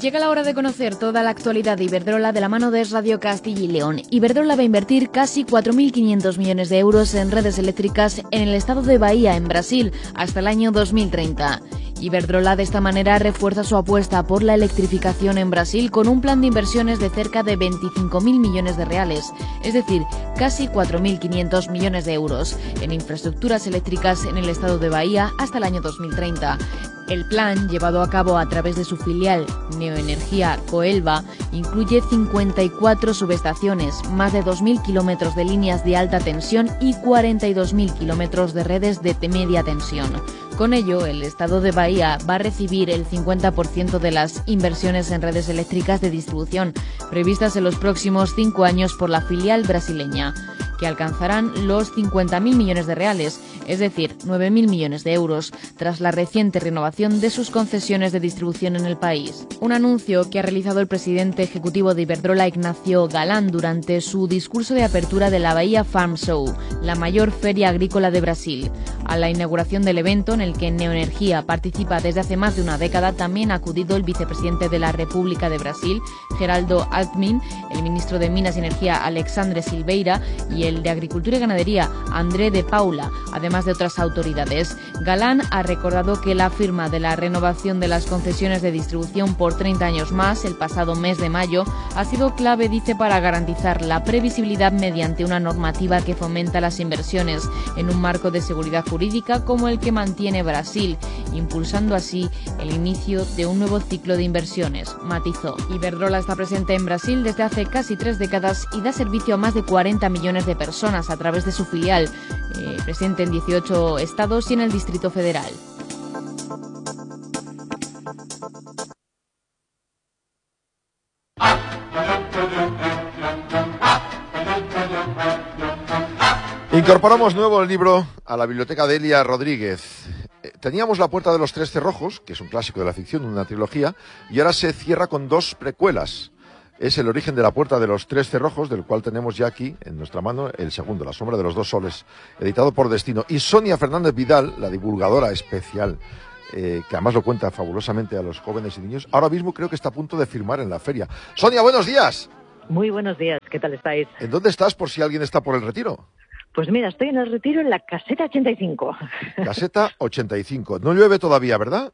Llega la hora de conocer toda la actualidad de Iberdrola de la mano de Radio Castilla y León. Iberdrola va a invertir casi 4.500 millones de euros en redes eléctricas en el estado de Bahía, en Brasil, hasta el año 2030. Iberdrola de esta manera refuerza su apuesta por la electrificación en Brasil con un plan de inversiones de cerca de 25.000 millones de reales, es decir, casi 4.500 millones de euros, en infraestructuras eléctricas en el estado de Bahía hasta el año 2030. El plan, llevado a cabo a través de su filial Neoenergia Coelba, incluye 54 subestaciones, más de 2.000 kilómetros de líneas de alta tensión y 42.000 kilómetros de redes de media tensión. Con ello, el estado de Bahía va a recibir el 50% de las inversiones en redes eléctricas de distribución previstas en los próximos 5 años por la filial brasileña, que alcanzarán los 50.000 millones de reales, es decir, 9.000 millones de euros, tras la reciente renovación de sus concesiones de distribución en el país. Un anuncio que ha realizado el presidente ejecutivo de Iberdrola, Ignacio Galán, durante su discurso de apertura de la Bahía Farm Show, la mayor feria agrícola de Brasil. A la inauguración del evento, en el que Neoenergia participa desde hace más de una década, también ha acudido el vicepresidente de la República de Brasil, Geraldo Alckmin, el ministro de Minas y Energía, Alexandre Silveira, y el de Agricultura y Ganadería, André de Paula, además de otras autoridades. Galán ha recordado que la firma de la renovación de las concesiones de distribución por 30 años más, el pasado mes de mayo, ha sido clave, dice, para garantizar la previsibilidad mediante una normativa que fomenta las inversiones en un marco de seguridad jurídica como el que mantiene Brasil, impulsando así el inicio de un nuevo ciclo de inversiones, matizó. Iberdrola está presente en Brasil desde hace casi 3 décadas y da servicio a más de 40 millones de personas a través de su filial, presente en 18 estados y en el Distrito Federal. Incorporamos nuevo libro a la biblioteca de Elia Rodríguez. Teníamos La puerta de los tres cerrojos, que es un clásico de la ficción, una trilogía, y ahora se cierra con 2 precuelas. Es El origen de la puerta de los tres cerrojos, del cual tenemos ya aquí en nuestra mano el segundo, La sombra de los 2 soles, editado por Destino. Y Sonia Fernández Vidal, la divulgadora especial, que además lo cuenta fabulosamente a los jóvenes y niños, ahora mismo creo que está a punto de firmar en la feria. Sonia, buenos días. Muy buenos días, ¿qué tal estáis? ¿En dónde estás, por si alguien está por el retiro? Pues mira, estoy en el retiro en la caseta 85. Caseta 85. No llueve todavía, ¿verdad?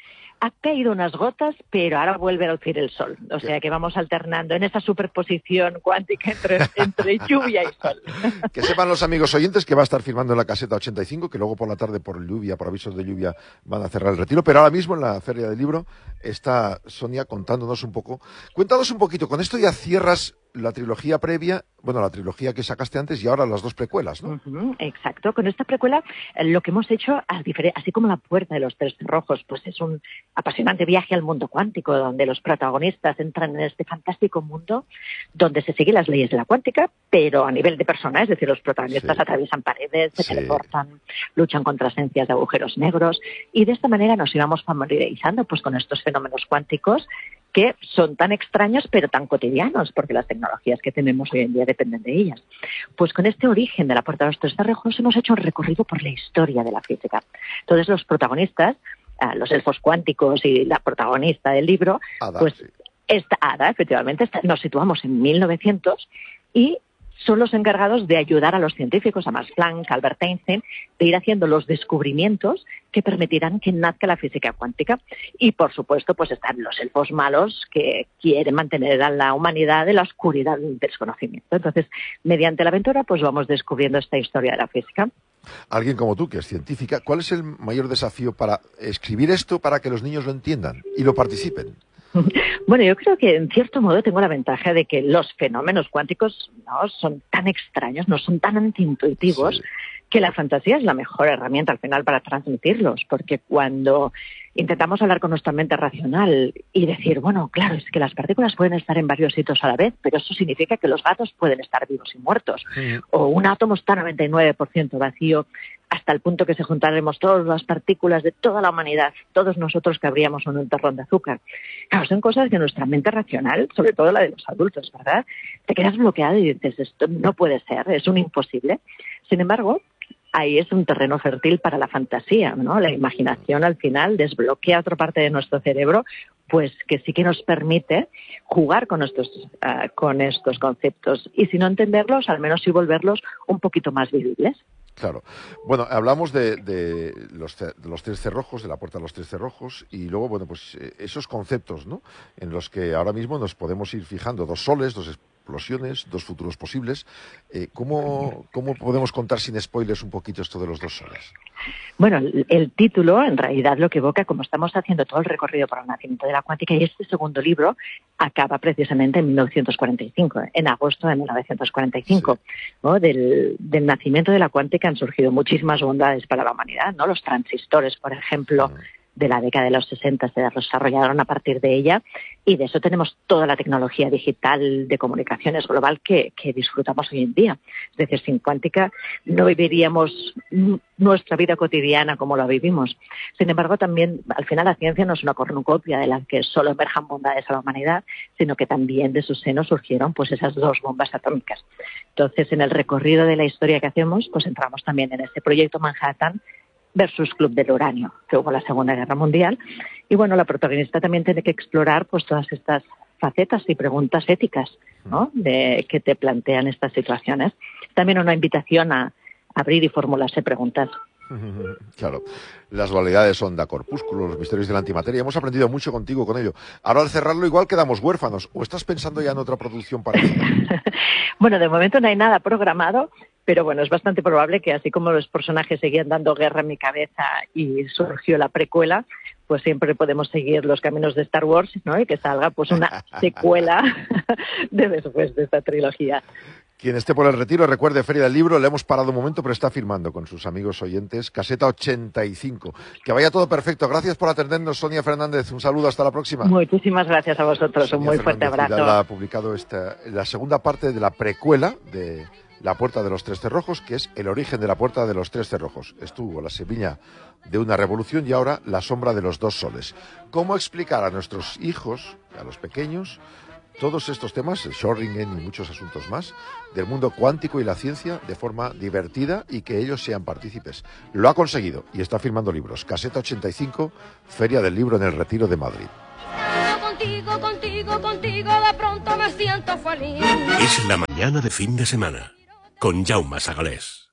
Ha caído unas gotas, pero ahora vuelve a lucir el sol. O sea que vamos alternando en esa superposición cuántica entre lluvia y sol. Que sepan los amigos oyentes que va a estar firmando en la caseta 85, que luego por la tarde por lluvia, por avisos de lluvia, van a cerrar el retiro. Pero ahora mismo en la Feria del Libro está Sonia contándonos un poco. Cuéntanos un poquito, con esto ya cierras la trilogía previa, bueno, la trilogía que sacaste antes y ahora las 2 precuelas, ¿no? Exacto. Con esta precuela lo que hemos hecho, así como La puerta de los tres cerrojos, pues es un apasionante viaje al mundo cuántico, donde los protagonistas entran en este fantástico mundo donde se siguen las leyes de la cuántica, pero a nivel de persona, es decir, los protagonistas atraviesan paredes, se teleportan, luchan contra esencias de agujeros negros, y de esta manera nos íbamos familiarizando pues con estos fenómenos cuánticos que son tan extraños pero tan cotidianos, porque las tecnologías que tenemos hoy en día dependen de ellas. Pues con este origen de la puerta de los tres cerrojos hemos hecho un recorrido por la historia de la física. Entonces los protagonistas, los elfos cuánticos y la protagonista del libro, Ada, pues esta Ada, efectivamente, nos situamos en 1900 y son los encargados de ayudar a los científicos, a Max Planck, Albert Einstein, de ir haciendo los descubrimientos que permitirán que nazca la física cuántica. Y, por supuesto, pues están los elfos malos que quieren mantener a la humanidad en la oscuridad del desconocimiento. Entonces, mediante la aventura, pues vamos descubriendo esta historia de la física. Alguien como tú, que es científica, ¿cuál es el mayor desafío para escribir esto para que los niños lo entiendan y lo participen? Bueno, yo creo que en cierto modo tengo la ventaja de que los fenómenos cuánticos no son tan extraños, no son tan antiintuitivos, que la fantasía es la mejor herramienta al final para transmitirlos, porque cuando intentamos hablar con nuestra mente racional y decir, bueno, claro, es que las partículas pueden estar en varios sitios a la vez, pero eso significa que los gatos pueden estar vivos y muertos, o un átomo está 99% vacío, hasta el punto que se juntaremos todas las partículas de toda la humanidad, todos nosotros cabríamos en un terrón de azúcar. Claro, son cosas que nuestra mente racional, sobre todo la de los adultos, ¿verdad?, te quedas bloqueado y dices, esto no puede ser, es un imposible. Sin embargo, ahí es un terreno fértil para la fantasía, ¿no? La imaginación al final desbloquea otra parte de nuestro cerebro pues que sí que nos permite jugar con estos conceptos y si no entenderlos, al menos sí volverlos un poquito más vivibles. Claro. Bueno, hablamos de los tres cerrojos, de la puerta de los tres cerrojos, y luego, bueno, pues esos conceptos, ¿no?, en los que ahora mismo nos podemos ir fijando, 2 soles, 2 explosiones, 2 futuros posibles. ¿Cómo podemos contar sin spoilers un poquito esto de los 2 soles? Bueno, el título en realidad lo que evoca, como estamos haciendo todo el recorrido por el nacimiento de la cuántica, y este segundo libro acaba precisamente en 1945, en agosto de 1945, sí. ¿No? Del nacimiento de la cuántica han surgido muchísimas bondades para la humanidad, ¿no? Los transistores, por ejemplo, de la década de los 60 se desarrollaron a partir de ella, y de eso tenemos toda la tecnología digital de comunicaciones global que disfrutamos hoy en día. Es decir, sin cuántica no viviríamos nuestra vida cotidiana como la vivimos. Sin embargo, también, al final, la ciencia no es una cornucopia de la que solo emerjan bondades a la humanidad, sino que también de su seno surgieron pues esas 2 bombas atómicas. Entonces, en el recorrido de la historia que hacemos, pues entramos también en este proyecto Manhattan versus Club del Uranio, que hubo la Segunda Guerra Mundial. Y bueno, la protagonista también tiene que explorar pues todas estas facetas y preguntas éticas, ¿no?, que te plantean estas situaciones. También una invitación a abrir y formularse preguntas. Claro, las dualidades onda corpúsculo, los misterios de la antimateria. Hemos aprendido mucho contigo con ello. Ahora, al cerrarlo, igual quedamos huérfanos. ¿O estás pensando ya en otra producción parecida? Bueno, de momento no hay nada programado, pero bueno, es bastante probable que así como los personajes seguían dando guerra en mi cabeza y surgió la precuela, pues siempre podemos seguir los caminos de Star Wars, ¿no?, y que salga pues una secuela de después de esta trilogía. Quien esté por el retiro, recuerde, Feria del Libro, le hemos parado un momento, pero está firmando con sus amigos oyentes, caseta 85. Que vaya todo perfecto. Gracias por atendernos, Sonia Fernández. Un saludo, hasta la próxima. Muchísimas gracias a vosotros. Sonia Un muy fuerte Fernández abrazo. ha publicado la segunda parte de la precuela de La Puerta de los Tres Cerrojos, que es el origen de la Puerta de los Tres Cerrojos. Estuvo la semilla de una revolución y ahora la sombra de los 2 soles. ¿Cómo explicar a nuestros hijos, a los pequeños, todos estos temas, el Schrödinger y muchos asuntos más, del mundo cuántico y la ciencia de forma divertida y que ellos sean partícipes? Lo ha conseguido y está firmando libros. Caseta 85, Feria del Libro en el Retiro de Madrid. Contigo, de pronto me siento feliz. Es la mañana de fin de semana, con Jaume Sagalés.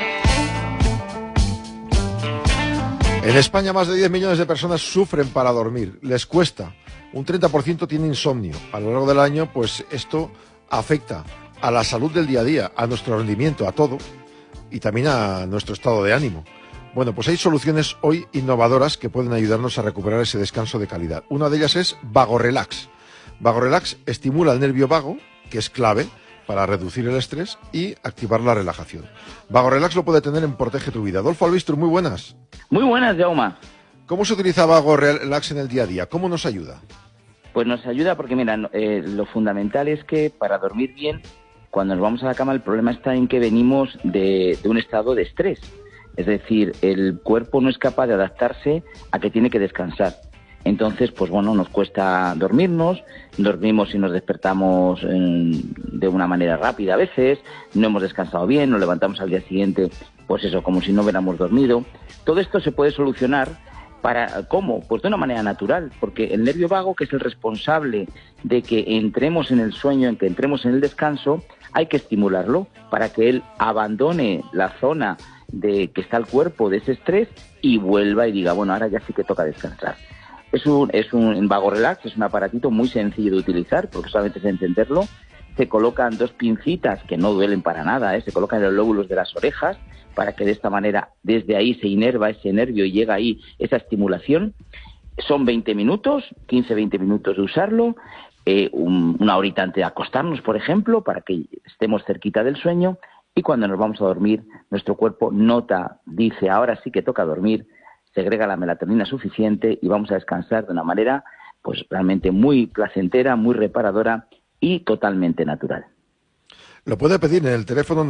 En España más de 10 millones de personas sufren para dormir, les cuesta. Un 30% tiene insomnio. A lo largo del año, pues esto afecta a la salud del día a día, a nuestro rendimiento, a todo, y también a nuestro estado de ánimo. Bueno, pues hay soluciones hoy innovadoras que pueden ayudarnos a recuperar ese descanso de calidad. Una de ellas es VagoRelax. VagoRelax estimula el nervio vago, que es clave para reducir el estrés y activar la relajación. VagoRelax lo puede tener en Protege tu Vida. Adolfo Albistro, muy buenas. Muy buenas, Jaume. ¿Cómo se utiliza VagoRelax en el día a día? ¿Cómo nos ayuda? Pues nos ayuda porque, mira, lo fundamental es que para dormir bien, cuando nos vamos a la cama, el problema está en que venimos de un estado de estrés. Es decir, el cuerpo no es capaz de adaptarse a que tiene que descansar. Entonces, pues bueno, nos cuesta dormirnos y nos despertamos de una manera rápida a veces, no hemos descansado bien, nos levantamos al día siguiente, pues eso, como si no hubiéramos dormido. Todo esto se puede solucionar. ¿Cómo? Pues de una manera natural, porque el nervio vago, que es el responsable de que entremos en el sueño, en que entremos en el descanso, hay que estimularlo para que él abandone la zona de que está el cuerpo de ese estrés y vuelva y diga, bueno, ahora ya sí que toca descansar. En VagoRelax es un aparatito muy sencillo de utilizar, porque solamente es encenderlo. Se colocan 2 pincitas que no duelen para nada, se colocan en los lóbulos de las orejas, para que de esta manera, desde ahí se inerva ese nervio y llega ahí esa estimulación. Son 20 minutos, 15-20 minutos de usarlo, una horita antes de acostarnos, por ejemplo, para que estemos cerquita del sueño, y cuando nos vamos a dormir, nuestro cuerpo dice, ahora sí que toca dormir, segrega la melatonina suficiente y vamos a descansar de una manera pues realmente muy placentera, muy reparadora y totalmente natural. Lo puede pedir en el teléfono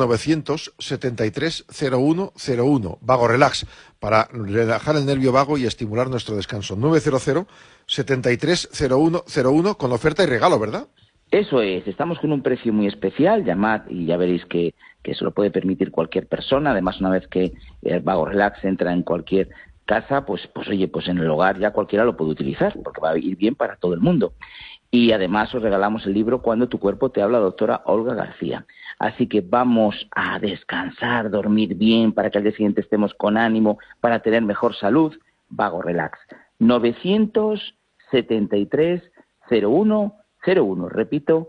973-0101, VagoRelax, para relajar el nervio vago y estimular nuestro descanso. 900-730101, con oferta y regalo, ¿verdad? Eso es, estamos con un precio muy especial, llamad y ya veréis que se lo puede permitir cualquier persona. Además, una vez que el VagoRelax entra en cualquier casa, pues oye, pues en el hogar ya cualquiera lo puede utilizar, porque va a ir bien para todo el mundo. Y además os regalamos el libro Cuando tu cuerpo te habla, doctora Olga García. Así que vamos a descansar, dormir bien, para que al día siguiente estemos con ánimo, para tener mejor salud. Vago Relax. 973 01 01. Repito,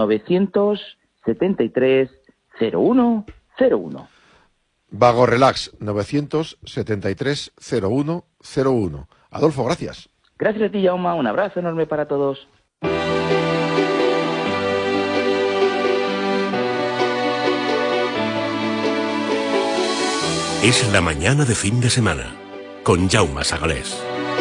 973 01 01. Vago Relax, 973 01 01. Adolfo, gracias. Gracias a ti, Jaume. Un abrazo enorme para todos. Es la mañana de fin de semana, con Jaume Sagalés.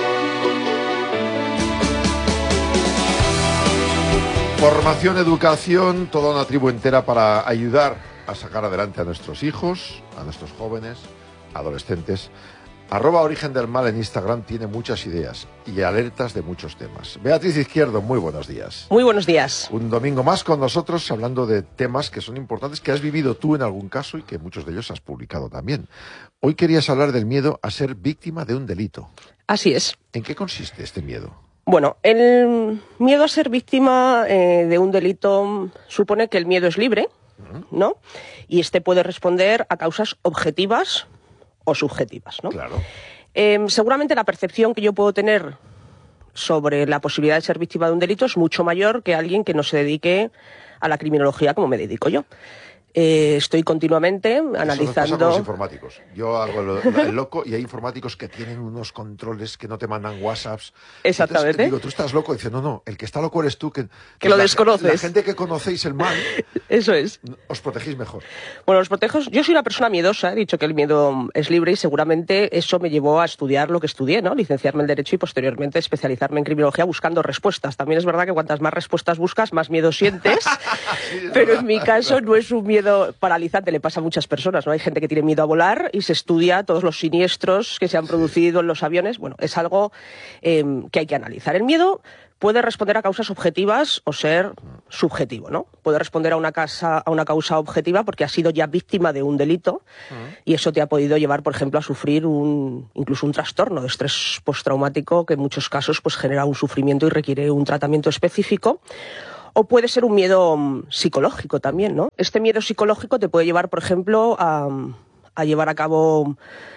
Formación, educación, toda una tribu entera para ayudar a sacar adelante a nuestros hijos, a nuestros jóvenes, adolescentes. @Origen del Mal en Instagram tiene muchas ideas y alertas de muchos temas. Beatriz Izquierdo, muy buenos días. Muy buenos días. Un domingo más con nosotros hablando de temas que son importantes, que has vivido tú en algún caso y que muchos de ellos has publicado también. Hoy querías hablar del miedo a ser víctima de un delito. Así es. ¿En qué consiste este miedo? Bueno, el miedo a ser víctima de un delito supone que el miedo es libre, ¿no? Y este puede responder a causas objetivas o subjetivas, ¿no? Claro. Seguramente la percepción que yo puedo tener sobre la posibilidad de ser víctima de un delito es mucho mayor que alguien que no se dedique a la criminología como me dedico yo. Estoy continuamente analizando... Eso nos pasa con los informáticos. Yo hago el loco y hay informáticos que tienen unos controles que no te mandan WhatsApps. Exactamente. Entonces, digo, tú estás loco. Y dice, no, el que está loco eres tú. Que lo desconoces. La gente que conocéis el mal... Eso es. Os protegéis mejor. Bueno, los protejo. Yo soy una persona miedosa, he dicho que el miedo es libre y seguramente eso me llevó a estudiar lo que estudié, ¿no? Licenciarme en Derecho y posteriormente especializarme en criminología buscando respuestas. También es verdad que cuantas más respuestas buscas, más miedo sientes. Sí, pero en mi caso no es un miedo paralizante, le pasa a muchas personas, ¿no? Hay gente que tiene miedo a volar y se estudia todos los siniestros que se han producido en los aviones. Bueno, es algo que hay que analizar. El miedo puede responder a causas objetivas o ser subjetivo, ¿no? Puede responder a una causa objetiva porque has sido ya víctima de un delito y eso te ha podido llevar, por ejemplo, a sufrir incluso un trastorno de estrés postraumático que en muchos casos pues genera un sufrimiento y requiere un tratamiento específico. O puede ser un miedo psicológico también, ¿no? Este miedo psicológico te puede llevar, por ejemplo, a llevar a cabo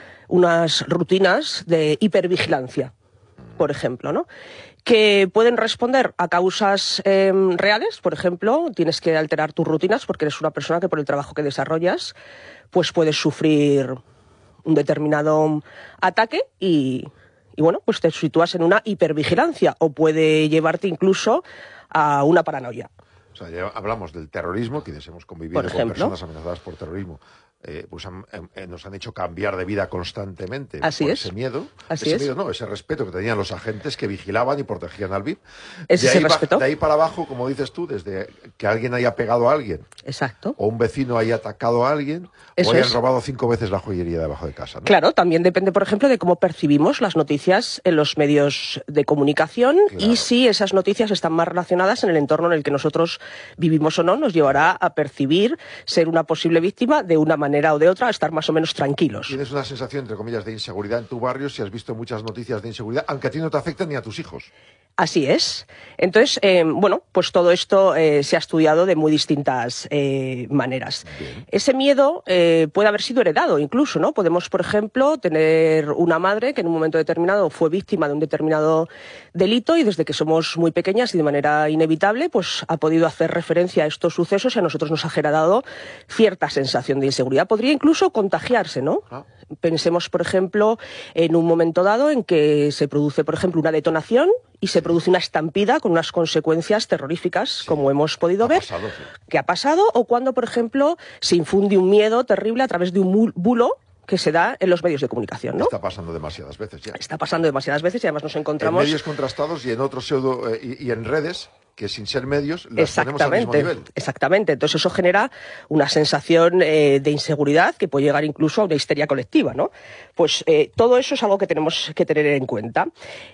unas rutinas de hipervigilancia, por ejemplo, ¿no? Que pueden responder a causas reales. Por ejemplo, tienes que alterar tus rutinas porque eres una persona que por el trabajo que desarrollas pues puedes sufrir un determinado ataque y bueno, pues te sitúas en una hipervigilancia o puede llevarte incluso a una paranoia. O sea, ya hablamos del terrorismo, quienes hemos convivido con personas amenazadas por terrorismo, pues nos han hecho cambiar de vida constantemente. Así por es. ese miedo. Así ese es. miedo no, ese respeto que tenían los agentes que vigilaban y protegían al VIP. Ese respeto. De ahí para abajo, como dices tú, desde que alguien haya pegado a alguien. Exacto. O un vecino haya atacado a alguien. Eso o hayan es. robado 5 veces la joyería debajo de casa, ¿no? Claro, también depende, por ejemplo, de cómo percibimos las noticias en los medios de comunicación. Claro. Y si esas noticias están más relacionadas en el entorno en el que nosotros vivimos o no, nos llevará a percibir ser una posible víctima de una manera o de otra, a estar más o menos tranquilos. Tienes una sensación, entre comillas, de inseguridad en tu barrio si has visto muchas noticias de inseguridad, aunque a ti no te afecten ni a tus hijos. Así es. Entonces, bueno, pues todo esto se ha estudiado de muy distintas maneras. Bien. Ese miedo puede haber sido heredado incluso, ¿no? Podemos, por ejemplo, tener una madre que en un momento determinado fue víctima de un determinado delito y desde que somos muy pequeñas y de manera inevitable, pues ha podido hacer referencia a estos sucesos y a nosotros nos ha generado cierta sensación de inseguridad. Podría incluso contagiarse, ¿no? Pensemos, por ejemplo, en un momento dado en que se produce, por ejemplo, una detonación y se produce una estampida con unas consecuencias terroríficas, como hemos podido ver, que ha pasado, o cuando, por ejemplo, se infunde un miedo terrible a través de un bulo que se da en los medios de comunicación, ¿no? Está pasando demasiadas veces ya. Está pasando demasiadas veces y además nos encontramos... En medios contrastados y en otros pseudo... y en redes que sin ser medios las ponemos al mismo nivel. Exactamente. Entonces eso genera una sensación de inseguridad que puede llegar incluso a una histeria colectiva, ¿no? Pues todo eso es algo que tenemos que tener en cuenta.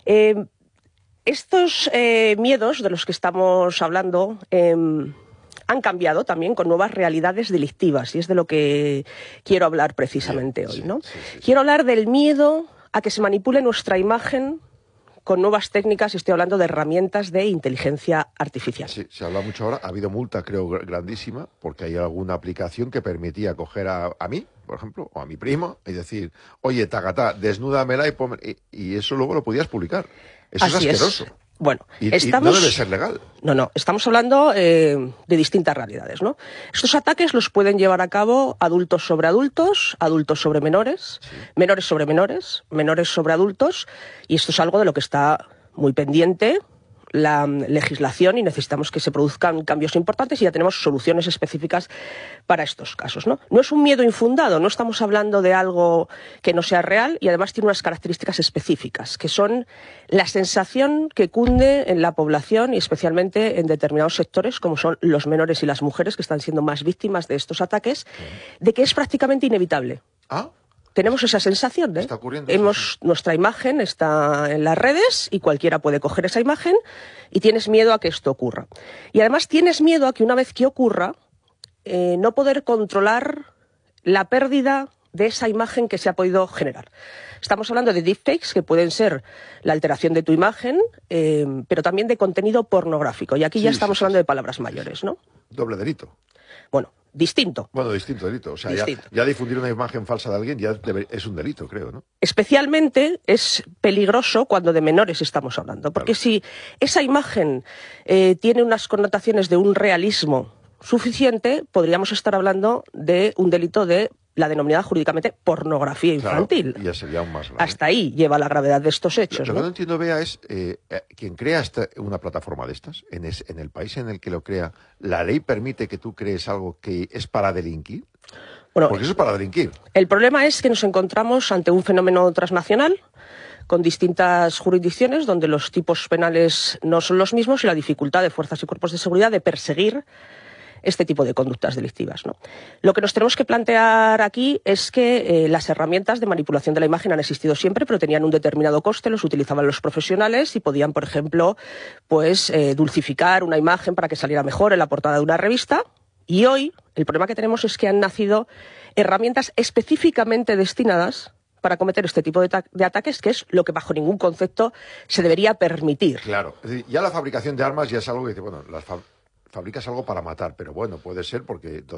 Estos miedos de los que estamos hablando han cambiado también con nuevas realidades delictivas y es de lo que quiero hablar precisamente hoy, ¿no? Quiero hablar del miedo a que se manipule nuestra imagen con nuevas técnicas, y estoy hablando de herramientas de inteligencia artificial. Sí, se habla mucho ahora. Ha habido multa, creo, grandísima, porque hay alguna aplicación que permitía coger a mí, por ejemplo, o a mi primo, y decir, oye, tagatá, desnúdamela y eso luego lo podías publicar. Eso Así es asqueroso. Bueno, y no debe ser legal. No, estamos hablando de distintas realidades, ¿no? Estos ataques los pueden llevar a cabo adultos sobre adultos, adultos sobre menores, sí, menores sobre menores, menores sobre adultos, y esto es algo de lo que está muy pendiente la legislación y necesitamos que se produzcan cambios importantes y ya tenemos soluciones específicas para estos casos, ¿no? No es un miedo infundado, no estamos hablando de algo que no sea real y además tiene unas características específicas, que son la sensación que cunde en la población y especialmente en determinados sectores, como son los menores y las mujeres, que están siendo más víctimas de estos ataques, de que es prácticamente inevitable. ¿Ah? Tenemos esa sensación, ¿eh? Está ocurriendo. Nuestra imagen está en las redes y cualquiera puede coger esa imagen y tienes miedo a que esto ocurra. Y además tienes miedo a que una vez que ocurra, no poder controlar la pérdida de esa imagen que se ha podido generar. Estamos hablando de deepfakes, que pueden ser la alteración de tu imagen, pero también de contenido pornográfico. Y aquí ya estamos hablando de palabras mayores, ¿no? Doble delito. Bueno, distinto. Bueno, distinto delito. O sea, distinto. Ya difundir una imagen falsa de alguien ya es un delito, creo, ¿no? Especialmente es peligroso cuando de menores estamos hablando, porque si esa imagen tiene unas connotaciones de un realismo suficiente, podríamos estar hablando de un delito de la denominada jurídicamente pornografía infantil. Claro, ya sería aún más grave. Hasta ahí lleva la gravedad de estos hechos. Lo que no entiendo, Bea, es quien crea una plataforma de estas, en el país en el que lo crea, ¿la ley permite que tú crees algo que es para delinquir? Bueno, porque eso es para delinquir. El problema es que nos encontramos ante un fenómeno transnacional con distintas jurisdicciones donde los tipos penales no son los mismos y la dificultad de fuerzas y cuerpos de seguridad de perseguir este tipo de conductas delictivas, ¿no? Lo que nos tenemos que plantear aquí es que las herramientas de manipulación de la imagen han existido siempre, pero tenían un determinado coste, los utilizaban los profesionales y podían, por ejemplo, dulcificar una imagen para que saliera mejor en la portada de una revista. Y hoy el problema que tenemos es que han nacido herramientas específicamente destinadas para cometer este tipo de ataques, que es lo que bajo ningún concepto se debería permitir. Claro, es decir, ya la fabricación de armas ya es algo que dice, bueno, fabricas algo para matar, pero bueno, puede ser porque